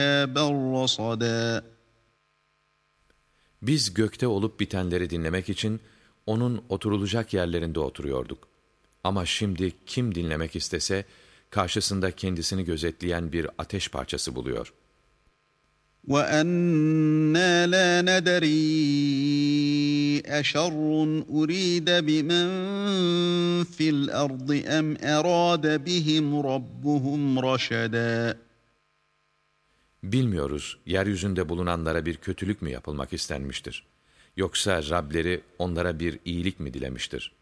رَصَدًا Biz gökte olup bitenleri dinlemek için onun oturulacak yerlerinde oturuyorduk. Ama şimdi kim dinlemek istese karşısında kendisini gözetleyen bir ateş parçası buluyor. وَأَنَّا لَا نَدْرِي أَشَرٌّ أُرِيدَ بِمَنْ فِي الْأَرْضِ أَمْ أَرَادَ بِهِمْ رَبُّهُمْ رَشَدًا Bilmiyoruz, yeryüzünde bulunanlara bir kötülük mü yapılmak istenmiştir? Yoksa Rableri onlara bir iyilik mi dilemiştir?